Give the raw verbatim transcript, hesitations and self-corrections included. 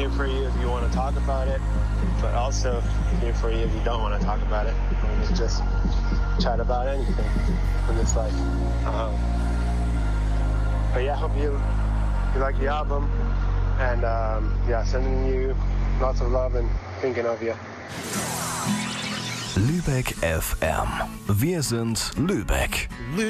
here for you if you want to talk about it, but also here for you if you don't want to talk about it. We can just chat about anything in this life. Um, but yeah, I hope you you like the album, and um, yeah, sending you lots of love and thinking of you. Lübeck F M. Wir sind Lübeck.